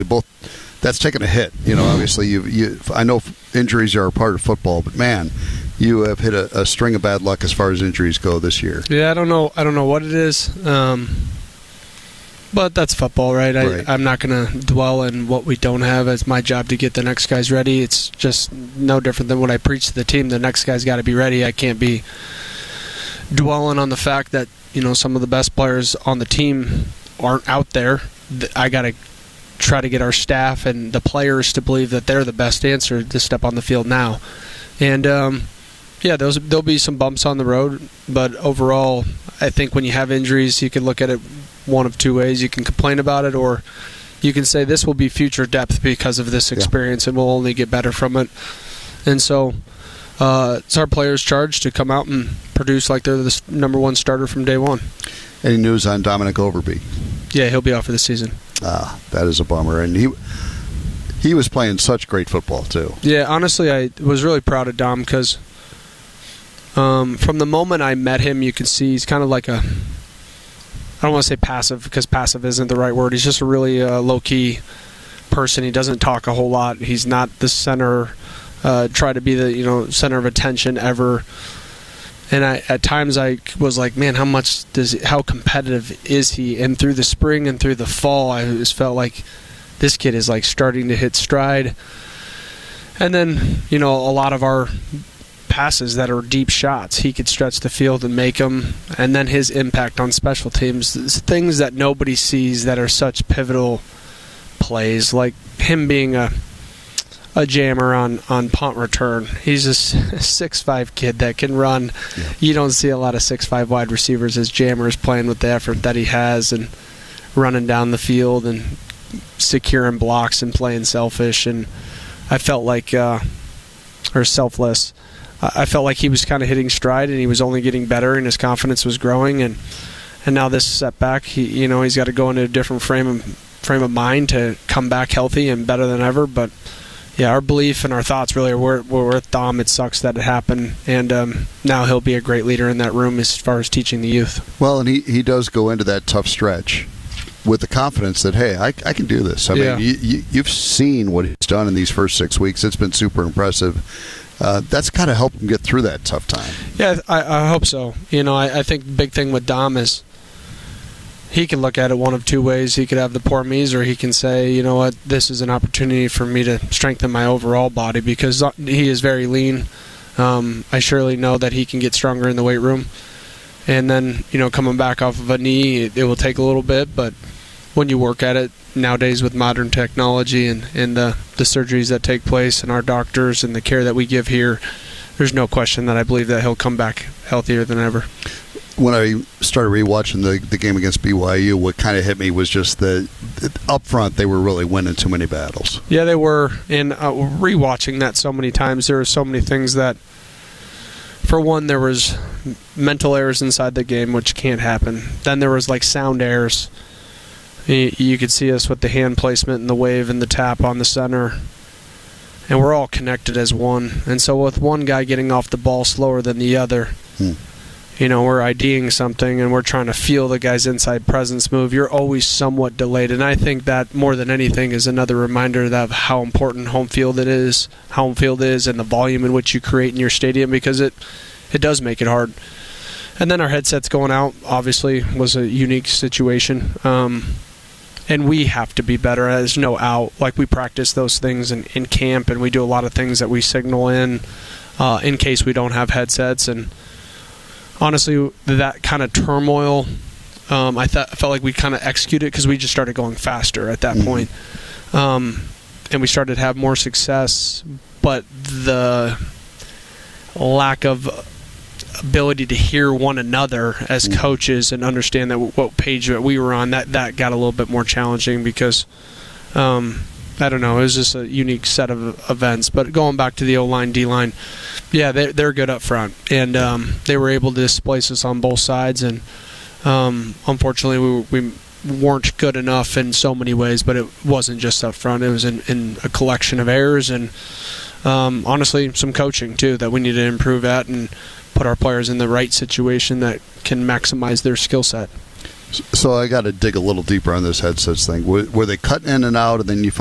both. That's taken a hit. Obviously, I know injuries are a part of football, but man, you have hit a string of bad luck as far as injuries go this year. Yeah, I don't know what it is, but that's football, right? I'm not going to dwell in what we don't have. It's my job to get the next guys ready. It's just no different than what I preach to the team. The next guy's got to be ready. I can't be dwelling on the fact that some of the best players on the team aren't out there. I got to try to get our staff and the players to believe that they're the best answer to step on the field now. And there'll be some bumps on the road, but overall, I think when you have injuries, you can look at it one of two ways. You can complain about it, or you can say this will be future depth because of this experience, and we'll only get better from it. And so it's our players' charge to come out and produce like they're the number one starter from day one. Any news on Dominic Overby? Yeah, he'll be out for the season. That is a bummer. And he was playing such great football, too. Yeah, honestly, I was really proud of Dom because from the moment I met him, you can see he's kind of like I don't want to say passive because passive isn't the right word. He's just a really low-key person. He doesn't talk a whole lot. He's not the center, try to be the center of attention ever. And at times I was like, man, how competitive is he? And through the spring and through the fall, I just felt like this kid is like starting to hit stride. And then, a lot of our passes that are deep shots, he could stretch the field and make them. And then his impact on special teams, things that nobody sees that are such pivotal plays, like him being a jammer on punt return. He's a 6'5" kid that can run. Yeah. You don't see a lot of 6'5" wide receivers as jammers playing with the effort that he has and running down the field and securing blocks and playing selfish. And I felt like, or selfless, I felt like he was kind of hitting stride and he was only getting better and his confidence was growing. And now this setback, he's got to go into a different frame of mind to come back healthy and better than ever. But yeah, our belief and our thoughts really were with Dom. It sucks that it happened, and now he'll be a great leader in that room as far as teaching the youth. Well, and he does go into that tough stretch with the confidence that, hey, I can do this. I mean, you've seen what he's done in these first 6 weeks. It's been super impressive. That's got to help him get through that tough time. Yeah, I hope so. I think the big thing with Dom is he can look at it one of two ways. He could have the poor me's, or he can say, you know what, this is an opportunity for me to strengthen my overall body because he is very lean. I surely know that he can get stronger in the weight room. And then, coming back off of a knee, it will take a little bit, but when you work at it nowadays with modern technology and the surgeries that take place and our doctors and the care that we give here, there's no question that I believe that he'll come back healthier than ever. When I started rewatching the game against BYU, what kind of hit me was just that up front they were really winning too many battles. Yeah, they were. And rewatching that so many times, there were so many things that, for one, there was mental errors inside the game, which can't happen. Then there was like sound errors. You could see us with the hand placement and the wave and the tap on the center. And we're all connected as one. And so with one guy getting off the ball slower than the other, we're IDing something and we're trying to feel the guy's inside presence move. You're always somewhat delayed. And I think that more than anything is another reminder of how important home field is, and the volume in which you create in your stadium, because it does make it hard. And then our headsets going out, obviously, was a unique situation. And we have to be better. There's no out. Like, we practice those things in camp, and we do a lot of things that we signal in case we don't have headsets. And honestly, that kind of turmoil, I felt like we kind of executed because we just started going faster at that point. And we started to have more success, but the lack of ability to hear one another as coaches and understand that what page that we were on, that got a little bit more challenging because I don't know, it was just a unique set of events. But going back to the O-line, D-line, yeah, they're good up front, and they were able to displace us on both sides, and unfortunately we weren't good enough in so many ways, but it wasn't just up front. It was in a collection of errors and honestly some coaching too that we need to improve at and put our players in the right situation that can maximize their skill set. So I got to dig a little deeper on this headsets thing. Were they cutting in and out, and then you